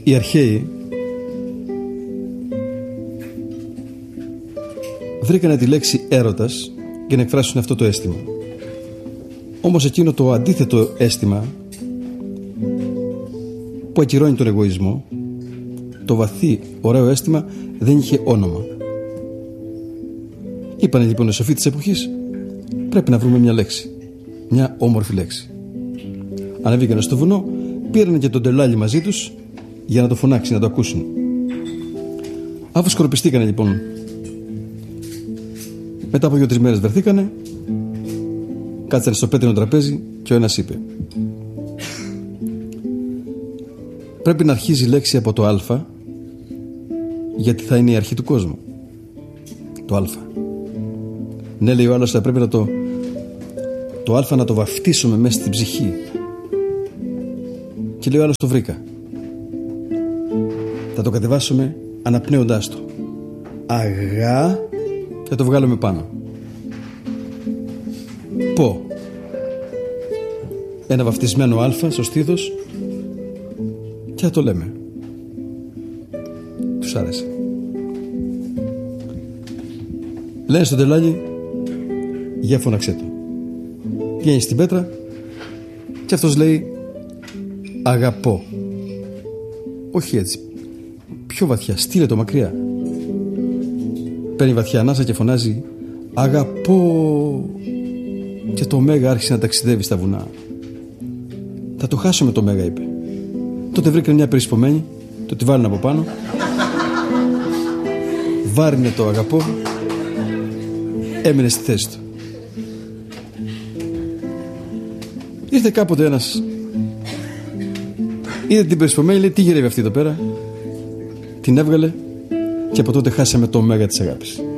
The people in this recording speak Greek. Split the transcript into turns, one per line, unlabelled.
Οι αρχαίοι βρήκανε τη λέξη έρωτας για να εκφράσουν αυτό το αίσθημα. Όμως εκείνο το αντίθετο αίσθημα που ακυρώνει τον εγωισμό, το βαθύ ωραίο αίσθημα, δεν είχε όνομα. Είπανε λοιπόν οι σοφοί της εποχής, πρέπει να βρούμε μια λέξη, μια όμορφη λέξη. Ανεβήκανε στο βουνό, πήραν και τον τελάλι μαζί τους για να το φωνάξει, να το ακούσουν. Αφού σκορπιστήκανε λοιπόν, μετά από 2-3 μέρες βρεθήκανε, κάτσανε στο πέτρινο τραπέζι και ο ένας είπε: πρέπει να αρχίζει η λέξη από το α, γιατί θα είναι η αρχή του κόσμου. Το α. Ναι, λέει ο άλλος, θα πρέπει να το α να το βαφτίσουμε μέσα στην ψυχή. Και λέει ο άλλος, το βρήκα. Θα το κατεβάσουμε αναπνέοντάς το. Αγά, θα το βγάλουμε πάνω. Πω. Ένα βαφτισμένο α στο στήθος και θα το λέμε. Τους άρεσε. Λένε στον τελάλι, για φώναξέ το. Βγαίνει στην πέτρα και αυτός λέει, αγαπώ. Όχι έτσι, πιο βαθιά, στείλε το μακριά. Παίρνει βαθιά ανάσα και φωνάζει, αγαπώ. Και το Μέγα άρχισε να ταξιδεύει στα βουνά. Θα το χάσουμε το Μέγα, είπε. Τότε βρήκαν μια περισπομένη, το τη βάλουν από πάνω, βάρινε το αγαπώ, έμεινε στη θέση του. Ήρθε κάποτε ένας, είδε την περισπομένη, λέει, τι γυρεύει αυτή εδώ πέρα. Την έβγαλε και από τότε χάσαμε το Μέγα της αγάπης.